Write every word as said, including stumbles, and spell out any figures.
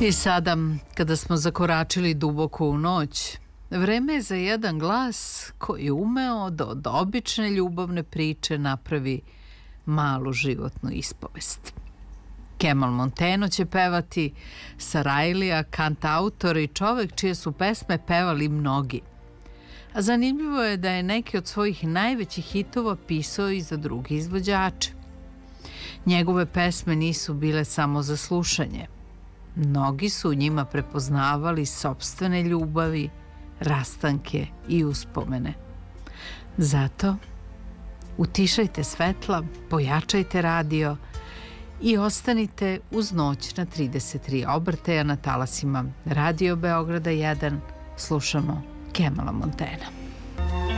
I sada, kada smo zakoračili duboko u noć, vreme je za jedan glas koji je umeo da od obične ljubavne priče napravi malu životnu ispovest. Kemal Monteno će pevati, Sarajlija, kantautor i čovek čije su pesme pevali mnogi. A zanimljivo je da je neki od svojih najvećih hitova pisao i za drugi izvođače. Njegove pesme nisu bile samo za slušanje. Mnogi su u njima prepoznavali sopstvene ljubavi, rastanke i uspomene. Zato utišajte svetla, pojačajte radio i ostanite uz noć na trideset tri obrtaja na talasima Radio Beograda jedan. Slušamo Kemala Montena.